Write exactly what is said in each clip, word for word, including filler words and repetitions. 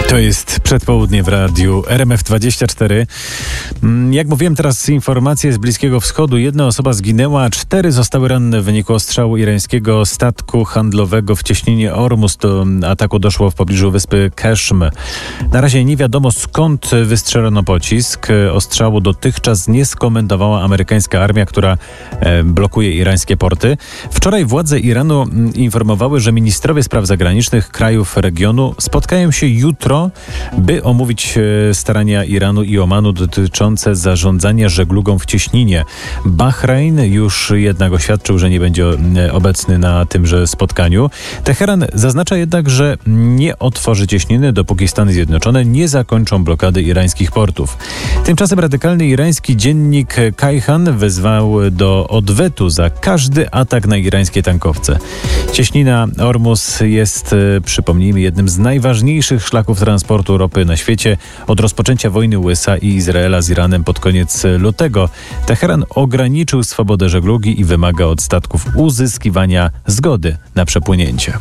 To jest przedpołudnie w radiu R M F dwadzieścia cztery. Jak mówiłem, teraz informacje z Bliskiego Wschodu. Jedna osoba zginęła, a cztery zostały ranne w wyniku ostrzału irańskiego statku handlowego w cieśninie Ormus. Do ataku doszło w pobliżu wyspy Keshm. Na razie nie wiadomo, skąd wystrzelono pocisk. Ostrzału dotychczas nie skomentowała amerykańska armia, która blokuje irańskie porty. Wczoraj władze Iranu informowały, że ministrowie spraw zagranicznych krajów regionu spotkają się jutro, by omówić starania Iranu i Omanu dotyczące zarządzania żeglugą w cieśninie. Bahrajn już jednak oświadczył, że nie będzie obecny na tymże spotkaniu. Teheran zaznacza jednak, że nie otworzy cieśniny, dopóki Stany Zjednoczone nie zakończą blokady irańskich portów. Tymczasem radykalny irański dziennik Kayhan wezwał do odwetu za każdy atak na irańskie tankowce. Cieśnina Ormus jest, przypomnijmy, jednym z najważniejszych szlaków transportu ropy na świecie. Od rozpoczęcia wojny U S A i Izraela z Iranem pod koniec lutego Teheran ograniczył swobodę żeglugi i wymaga od statków uzyskiwania zgody na przepłynięcie.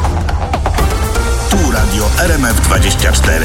Tu Radio R M F dwadzieścia cztery.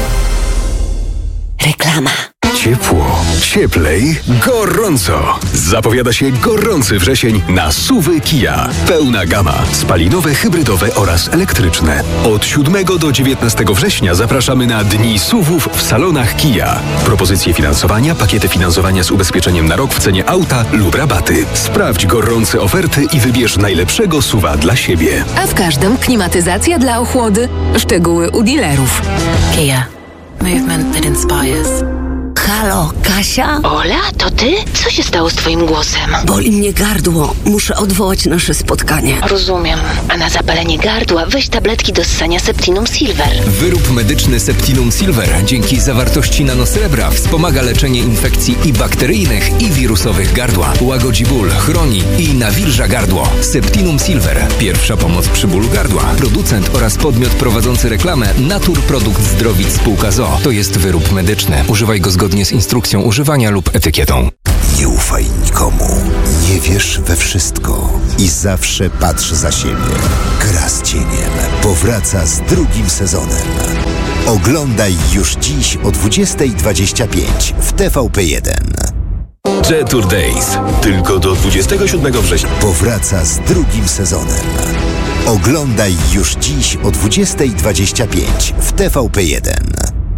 Reklama. Ciepło, cieplej, gorąco. Zapowiada się gorący wrzesień na S U V-y Kia. Pełna gama, spalinowe, hybrydowe oraz elektryczne. Od siódmego do dziewiętnastego września zapraszamy na Dni S U V-ów w salonach Kia. Propozycje finansowania, pakiety finansowania z ubezpieczeniem na rok w cenie auta lub rabaty. Sprawdź gorące oferty i wybierz najlepszego S U V-a dla siebie. A w każdym klimatyzacja dla ochłody. Szczegóły u dealerów. Kia. Movement that inspires. Halo, Kasia? Ola, to ty? Co się stało z twoim głosem? Boli mnie gardło. Muszę odwołać nasze spotkanie. Rozumiem. A na zapalenie gardła weź tabletki do ssania Septinum Silver. Wyrób medyczny Septinum Silver dzięki zawartości nanosrebra wspomaga leczenie infekcji i bakteryjnych, i wirusowych gardła. Łagodzi ból, chroni i nawilża gardło. Septinum Silver. Pierwsza pomoc przy bólu gardła. Producent oraz podmiot prowadzący reklamę Natur Produkt Zdrowic Spółka z o o. To jest wyrób medyczny. Używaj go zgodnie z instrukcją używania lub etykietą. Nie ufaj nikomu, nie wierz we wszystko i zawsze patrz za siebie. Gra z cieniem powraca z drugim sezonem. Oglądaj już dziś o dwudziesta dwadzieścia pięć w T V P jeden. Jetur Days. Tylko do dwudziestego siódmego września. Powraca z drugim sezonem. Oglądaj już dziś o dwudziesta dwadzieścia pięć w T V P jeden.